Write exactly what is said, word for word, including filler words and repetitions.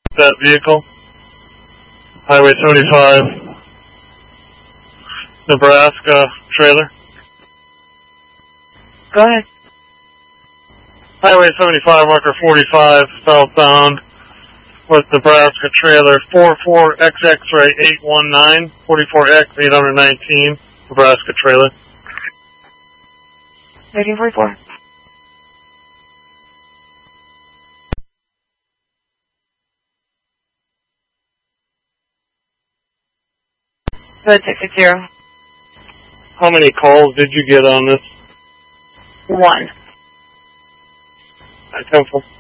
That vehicle. Highway seventy-five, Nebraska trailer. Go ahead. Highway seventy-five, marker forty-five, southbound with Nebraska trailer four four X X ray eight one nine, forty-four X eight nineteen, Nebraska trailer. Rating forty-four. Go ahead, six six zero. How many calls did you get on this? One. At Temple.